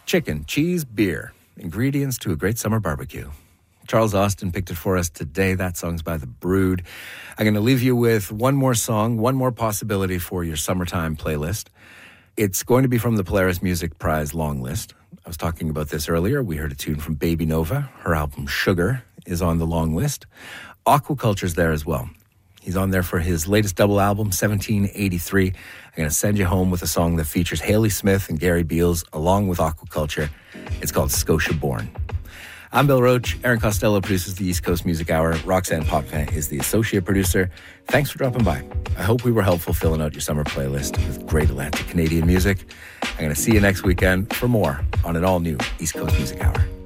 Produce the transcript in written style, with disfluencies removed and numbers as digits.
Chicken, cheese, beer. Ingredients to a great summer barbecue. Charles Austin picked it for us today. That song's by The Brood. I'm going to leave you with one more song, one more possibility for your summertime playlist. It's going to be from the Polaris Music Prize long list. I was talking about this earlier. We heard a tune from Baby Nova. Her album Sugar is on the long list. Aquaculture's there as well. He's on there for his latest double album, 1783. I'm going to send you home with a song that features Haley Smith and Gary Beals along with Aquaculture. It's called Scotia Born. I'm Bill Roach. Aaron Costello produces the East Coast Music Hour. Roxanne Potvin is the associate producer. Thanks for dropping by. I hope we were helpful filling out your summer playlist with great Atlantic Canadian music. I'm going to see you next weekend for more on an all-new East Coast Music Hour.